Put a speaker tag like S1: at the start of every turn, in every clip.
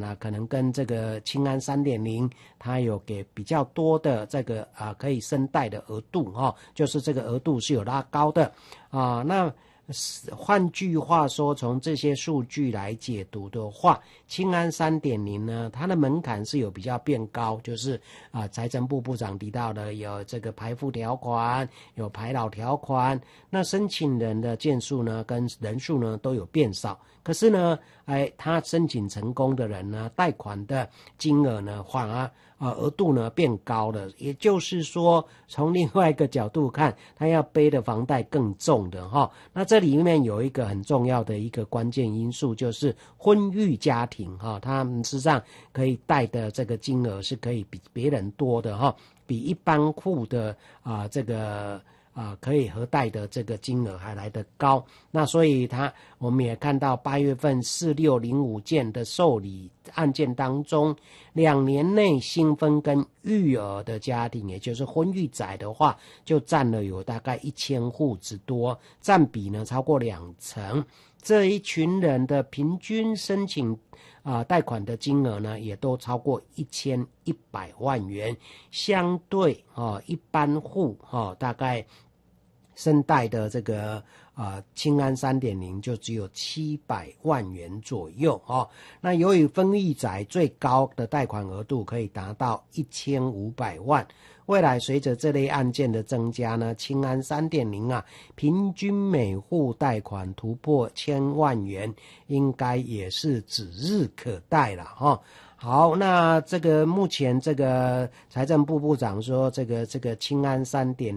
S1: 呢，可能跟这个青安 3.0 它有给比较多的这个可以申贷的额度就是这个额度是有拉高的那换句话说，从这些数据来解读的话，青安 3.0 呢，它的门槛是有比较变高，就是财政部部长提到的有这个排富条款，有排老条款，那申请人的件数呢跟人数呢都有变少，可是呢他申请成功的人呢，贷款的金额呢反而额度呢变高了，也就是说从另外一个角度看，他要背的房贷更重的那这里面有一个很重要的一个关键因素，就是婚育家庭他们事实上可以贷的这个金额是可以比别人多的比一般户的这个可以核贷的这个金额还来得高，那所以我们也看到8月份4605件的受理案件当中，2年内新婚跟育儿的家庭，也就是婚育仔的话，就占了有大概1000户之多，占比呢超过20%。这一群人的平均申请贷款的金额呢，也都超过1100万元，相对一般户大概申贷的这个青安 3.0 就只有700万元左右那由于分育宅最高的贷款额度可以达到1500万，未来随着这类案件的增加呢，青安 3.0 平均每户贷款突破1000万元，应该也是指日可待了好，那这个目前这个财政部部长说，这个青安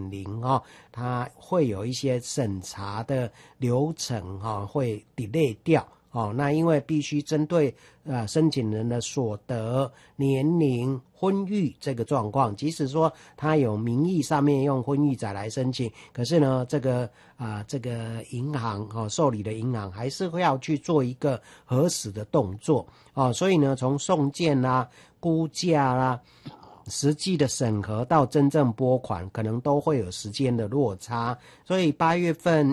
S1: 3.0 它会有一些审查的流程会 delay 掉那因为必须针对申请人的所得、年龄、婚育这个状况，即使说他有名义上面用婚育仔来申请，可是呢这个银行受理的银行还是会要去做一个核实的动作所以呢从送件估价实际的审核到真正拨款可能都会有时间的落差，所以8月份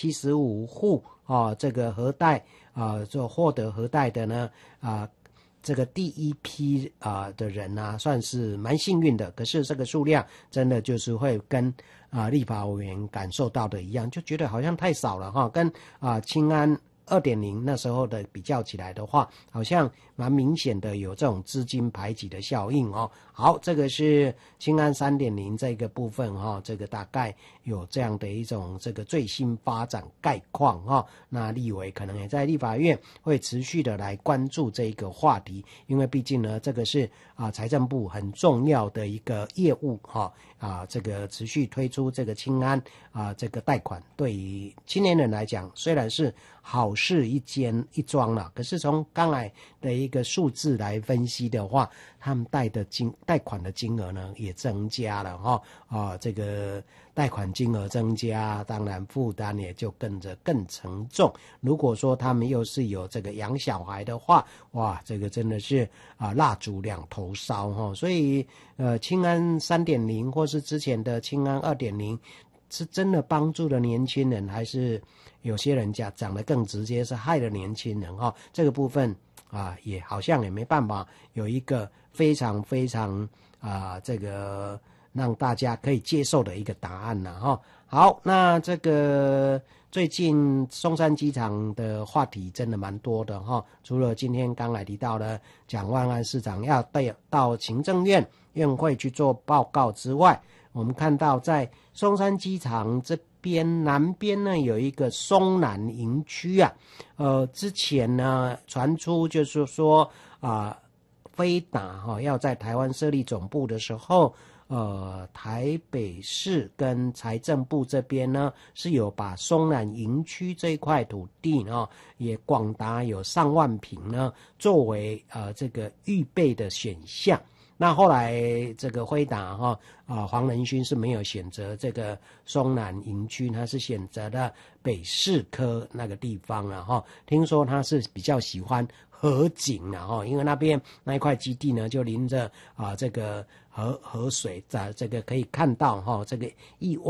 S1: 175户这个核贷就获得核贷的呢这个第一批的人算是蛮幸运的，可是这个数量真的就是会跟立法委员感受到的一样，就觉得好像太少了跟青安2.0 那时候的比较起来的话，好像蛮明显的有这种资金排挤的效应好，这个是青安 3.0 这个部分这个大概有这样的一种这个最新发展概况那立委可能也在立法院会持续的来关注这一个话题，因为毕竟呢这个是财政部很重要的一个业务这个持续推出这个青安这个贷款，对于青年人来讲虽然是好事一桩了，可是从刚才的一个数字来分析的话，他们贷款的金额呢也增加了这个贷款金额增加，当然负担也就跟着更沉重。如果说他们又是有这个养小孩的话，哇，这个真的是蜡烛两头烧所以青安 3.0 或是之前的青安 2.0是真的帮助了年轻人，还是有些人讲得更直接是害了年轻人这个部分也好像也没办法有一个非常非常这个让大家可以接受的一个答案好，那这个最近松山机场的话题真的蛮多的除了今天刚才提到的蒋万安市长要到行政院院会去做报告之外，我们看到在松山机场这边南边呢有一个松南营区之前呢传出就是说飞达要在台湾设立总部的时候台北市跟财政部这边呢是有把松南营区这一块土地也广达有上万坪呢作为这个预备的选项。那后来这个辉达黄仁勋是没有选择这个松南营区，他是选择了北市科那个地方听说他是比较喜欢河景因为那边那一块基地呢就临着这个河水在这个可以看到这个一湾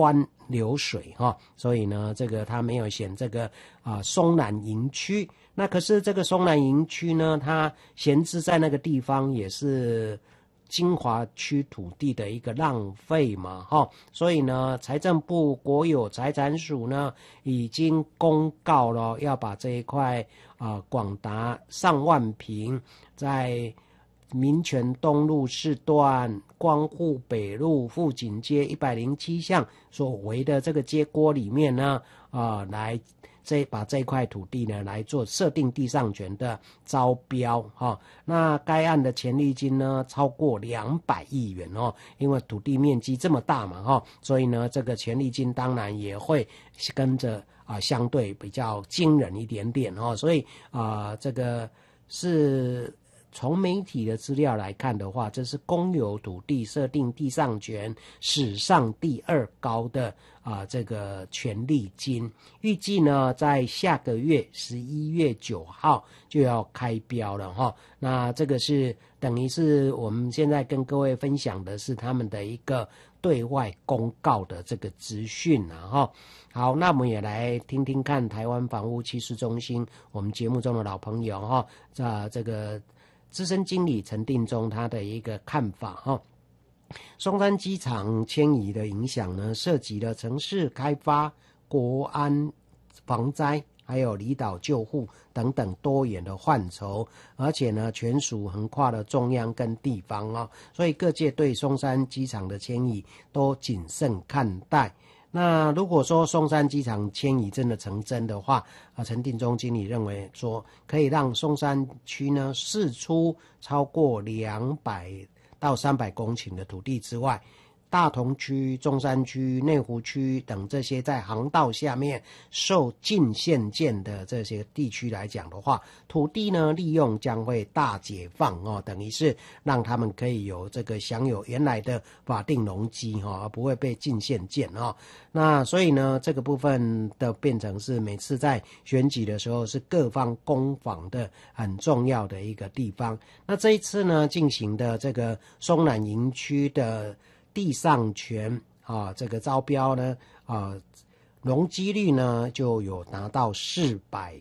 S1: 流水哈，所以呢，这个他没有选这个松南营区。那可是这个松南营区呢，它闲置在那个地方也是精华区土地的一个浪费嘛，所以呢，财政部国有财产署呢已经公告了，要把这一块广达上万坪，在民权东路四段、光复北路、富锦街107巷所围的这个街郭里面呢，来把这块土地呢来做设定地上权的招标那该案的潜力金呢超过200亿元因为土地面积这么大嘛所以呢这个潜力金当然也会跟着相对比较惊人一点点所以这个是从媒体的资料来看的话，这是公有土地设定地上权史上第2高的这个权利金，预计呢在下个月11月9号就要开标了那这个是等于是我们现在跟各位分享的是他们的一个对外公告的这个资讯好，那我们也来听听看台湾房屋趋势中心我们节目中的老朋友这个资深经理陈定中他的一个看法松山机场迁移的影响呢，涉及了城市开发、国安、防灾，还有离岛救护等等多元的范畴，而且呢，全属横跨了中央跟地方所以各界对松山机场的迁移都谨慎看待。那如果说松山机场迁移真的成真的话陈定中经理认为说可以让松山区呢释出超过200到300公顷的土地之外，大同区、中山区、内湖区等这些在航道下面受禁限建的这些地区来讲的话，土地呢利用将会大解放等于是让他们可以有这个享有原来的法定容积而不会被禁限建那所以呢这个部分的变成是每次在选举的时候是各方攻防的很重要的一个地方。那这一次呢进行的这个松南营区的地上权这个招标呢容积率呢就有达到400%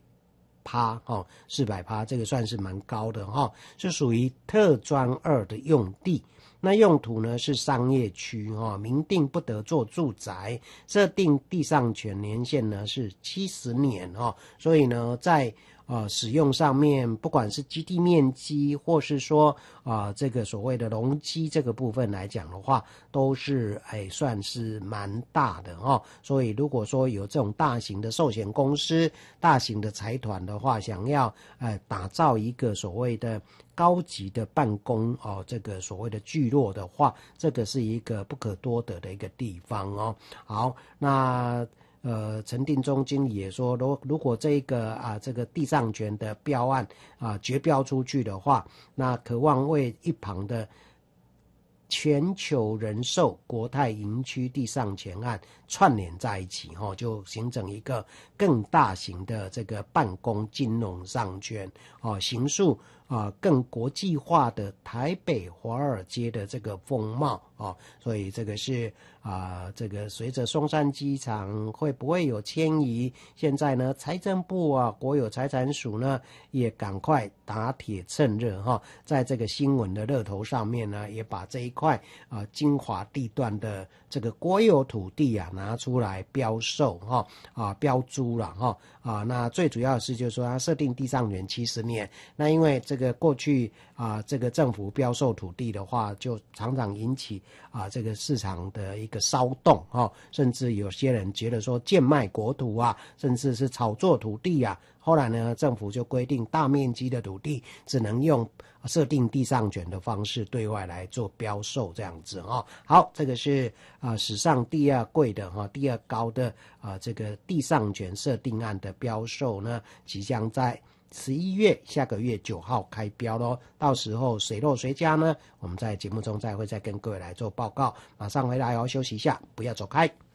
S1: 这个算是蛮高的是属于特专2的用地。那用途呢是商业区明定不得做住宅，设定地上权年限呢是70年所以呢在使用上面，不管是基地面积或是说这个所谓的容积这个部分来讲的话，都是算是蛮大的所以如果说有这种大型的寿险公司、大型的财团的话，想要打造一个所谓的高级的办公这个所谓的聚落的话，这个是一个不可多得的一个地方好，那陈定中经理也说，如果这个这个地上权的标案决标出去的话，那渴望为一旁的全球人寿国泰营区地上权案串联在一起就形成一个更大型的这个办公金融上权形塑更国际化的台北华尔街的这个风貌所以这个是这个随着松山机场会不会有迁移，现在呢财政部国有财产署呢也赶快打铁趁热在这个新闻的热头上面呢也把这一块精华地段的这个国有土地拿出来标售标租了那最主要的是就是说它设定地上权70年，那因为这个过去这个政府标售土地的话，就常常引起这个市场的一个骚动甚至有些人觉得说贱卖国土甚至是炒作土地后来呢政府就规定大面积的土地只能用设定地上权的方式对外来做标售这样子好，这个是史上第2贵的第2高的这个地上权设定案的标售呢，即将在11月下个月9号开标咯，到时候水落谁家呢？我们在节目中再跟各位来做报告。马上回来休息一下，不要走开。